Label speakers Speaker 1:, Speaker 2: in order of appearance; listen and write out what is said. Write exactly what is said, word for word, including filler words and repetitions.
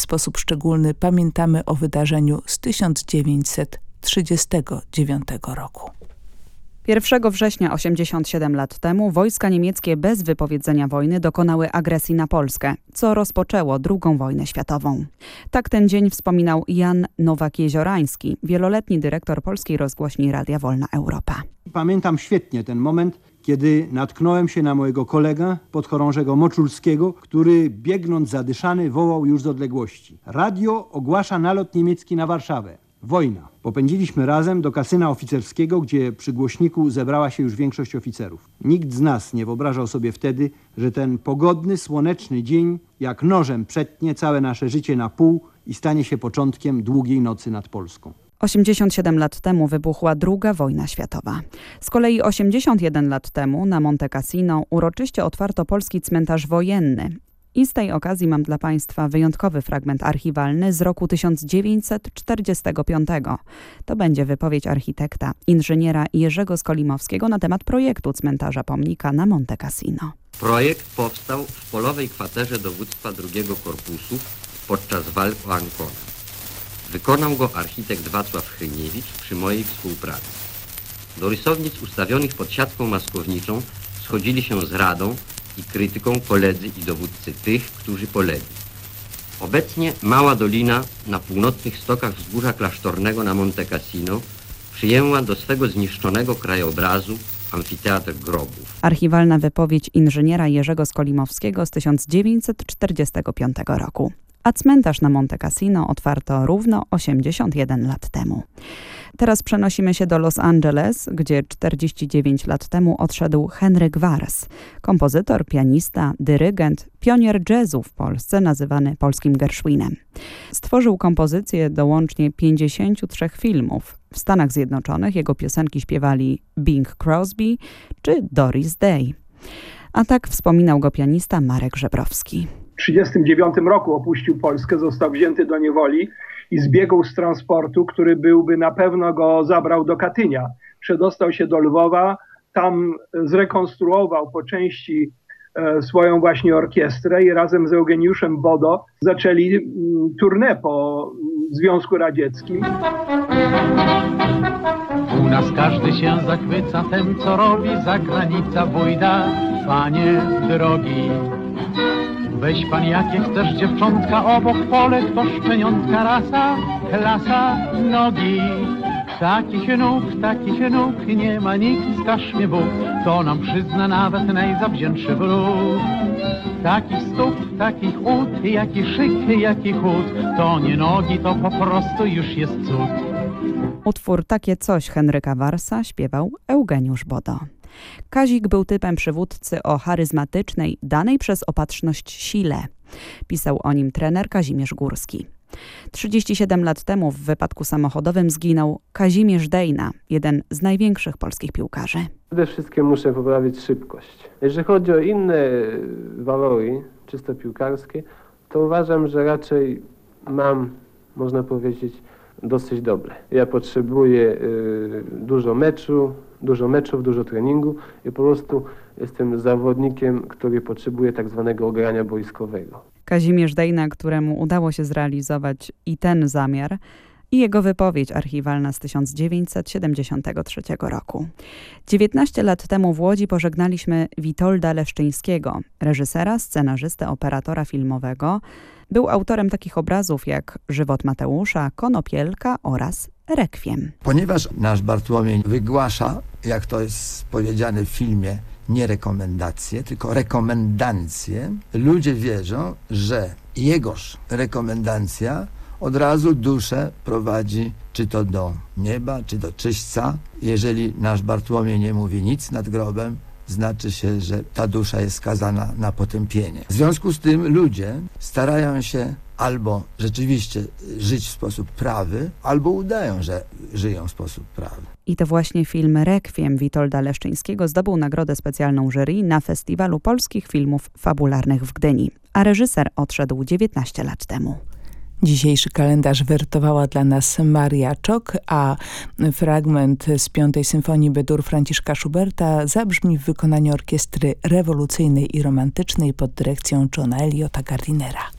Speaker 1: sposób szczególny pamiętamy o wydarzeniu z tysiąc dziewięćset trzydziestego dziewiątego roku.
Speaker 2: pierwszego września osiemdziesiąt siedem lat temu wojska niemieckie bez wypowiedzenia wojny dokonały agresji na Polskę, co rozpoczęło drugą wojnę światową. Tak ten dzień wspominał Jan Nowak-Jeziorański, wieloletni dyrektor polskiej rozgłośni Radia Wolna Europa.
Speaker 3: Pamiętam świetnie ten moment, kiedy natknąłem się na mojego kolegę, podchorążego Moczulskiego, który biegnąc zadyszany wołał już z odległości: radio ogłasza nalot niemiecki na Warszawę. Wojna. Popędziliśmy razem do kasyna oficerskiego, gdzie przy głośniku zebrała się już większość oficerów. Nikt z nas nie wyobrażał sobie wtedy, że ten pogodny, słoneczny dzień jak nożem przetnie całe nasze życie na pół i stanie się początkiem długiej nocy nad Polską.
Speaker 2: osiemdziesiąt siedem lat temu wybuchła druga wojna światowa. Z kolei osiemdziesiąt jeden lat temu na Monte Cassino uroczyście otwarto polski cmentarz wojenny. I z tej okazji mam dla Państwa wyjątkowy fragment archiwalny z roku tysiąc dziewięćset czterdziestego piątego. To będzie wypowiedź architekta, inżyniera Jerzego Skolimowskiego na temat projektu cmentarza pomnika na Monte Cassino.
Speaker 4: Projekt powstał w polowej kwaterze dowództwa drugiego korpusu podczas walk o Ancona. Wykonał go architekt Wacław Hryniewicz przy mojej współpracy. Do rysownic ustawionych pod siatką maskowniczą schodzili się z radą i krytyką koledzy i dowódcy tych, którzy polegli. Obecnie mała dolina na północnych stokach wzgórza klasztornego na Monte Cassino przyjęła do swego zniszczonego krajobrazu amfiteatr grobów.
Speaker 2: Archiwalna wypowiedź inżyniera Jerzego Skolimowskiego z tysiąc dziewięćset czterdziestego piątego roku. A cmentarz na Monte Cassino otwarto równo osiemdziesiąt jeden lat temu. Teraz przenosimy się do Los Angeles, gdzie czterdzieści dziewięć lat temu odszedł Henryk Wars, kompozytor, pianista, dyrygent, pionier jazzu w Polsce, nazywany polskim Gershwinem. Stworzył kompozycje do łącznie pięćdziesięciu trzech filmów. W Stanach Zjednoczonych jego piosenki śpiewali Bing Crosby czy Doris Day. A tak wspominał go pianista Marek Żebrowski.
Speaker 5: W tysiąc dziewięćset trzydziestym dziewiątym roku opuścił Polskę, został wzięty do niewoli i zbiegł z transportu, który byłby na pewno go zabrał do Katynia. Przedostał się do Lwowa, tam zrekonstruował po części e, swoją właśnie orkiestrę i razem z Eugeniuszem Bodo zaczęli m, tournée po Związku Radzieckim.
Speaker 6: U nas każdy się zachwyca tym, co robi zagranica wójda, panie drogi. Weź pan jakie chcesz dziewczątka, obok Polek to szczeniątka rasa, klasa, nogi. Takich nóg, takich nóg nie ma nikt, skaż mnie Bóg, to nam przyzna nawet najzawziętszy wróg. Takich stóp, takich ud, jaki szyk, jaki chód, to nie nogi, to po prostu już jest cud.
Speaker 2: Utwór Takie coś Henryka Warsa śpiewał Eugeniusz Bodo. Kazik był typem przywódcy o charyzmatycznej, danej przez opatrzność sile. Pisał o nim trener Kazimierz Górski. trzydzieści siedem lat temu w wypadku samochodowym zginął Kazimierz Dejna, jeden z największych polskich piłkarzy.
Speaker 7: Przede wszystkim muszę poprawić szybkość. Jeżeli chodzi o inne walory, czysto piłkarskie, to uważam, że raczej mam, można powiedzieć, dosyć dobre. Ja potrzebuję y, dużo meczu, dużo meczów, dużo treningu i po prostu jestem zawodnikiem, który potrzebuje tak zwanego ogrania boiskowego.
Speaker 2: Kazimierz Dejna, któremu udało się zrealizować i ten zamiar, i jego wypowiedź archiwalna z tysiąc dziewięćset siedemdziesiątego trzeciego roku. dziewiętnaście lat temu w Łodzi pożegnaliśmy Witolda Leszczyńskiego, reżysera, scenarzystę, operatora filmowego. Był autorem takich obrazów jak Żywot Mateusza, Konopielka oraz Rekwiem.
Speaker 8: Ponieważ nasz Bartłomiej wygłasza, jak to jest powiedziane w filmie, nie rekomendacje, tylko rekomendancje, ludzie wierzą, że jegoż rekomendacja od razu duszę prowadzi czy to do nieba, czy do czyśćca. Jeżeli nasz Bartłomiej nie mówi nic nad grobem, znaczy się, że ta dusza jest skazana na potępienie. W związku z tym ludzie starają się albo rzeczywiście żyć w sposób prawy, albo udają, że żyją w sposób prawy.
Speaker 2: I to właśnie film Rekwiem Witolda Leszczyńskiego zdobył nagrodę specjalną jury na Festiwalu Polskich Filmów Fabularnych w Gdyni, a reżyser odszedł dziewiętnaście lat temu.
Speaker 1: Dzisiejszy kalendarz wertowała dla nas Maria Czok, a fragment z piątej Symfonii B-dur Franciszka Schuberta zabrzmi w wykonaniu orkiestry rewolucyjnej i romantycznej pod dyrekcją Johna Eliota Gardinera.